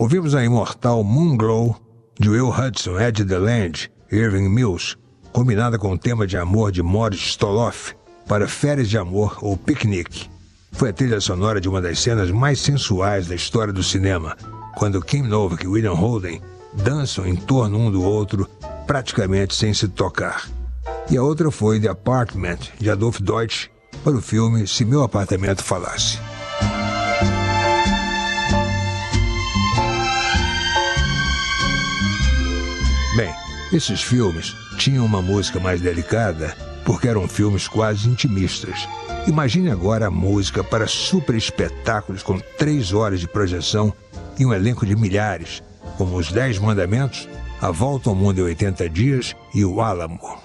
Ouvimos a imortal Moonglow, de Will Hudson, Ed DeLange e Irving Mills, combinada com o tema de amor de Morris Stoloff para Férias de Amor ou Piquenique. Foi a trilha sonora de uma das cenas mais sensuais da história do cinema, quando Kim Novak e William Holden dançam em torno um do outro, praticamente sem se tocar. E a outra foi The Apartment, de Adolf Deutsch, para o filme Se Meu Apartamento Falasse. Bem, esses filmes tinham uma música mais delicada porque eram filmes quase intimistas. Imagine agora a música para super espetáculos com 3 horas de projeção e um elenco de milhares, como Os 10 Mandamentos, A Volta ao Mundo em 80 Dias e O Álamo.